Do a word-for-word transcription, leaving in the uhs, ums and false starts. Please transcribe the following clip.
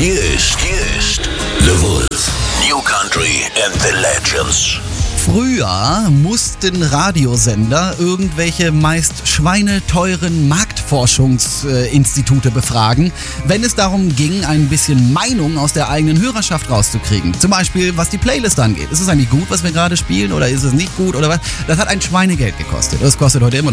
Hier ist, hier ist The Wolf. New Country and the Legends. Früher mussten Radiosender irgendwelche meist schweineteuren Marktforschungsinstitute befragen, wenn es darum ging, ein bisschen Meinung aus der eigenen Hörerschaft rauszukriegen. Zum Beispiel, was die Playlist angeht. Ist es eigentlich gut, was wir gerade spielen, oder ist es nicht gut, oder was? Das hat ein Schweinegeld gekostet. Das kostet heute immer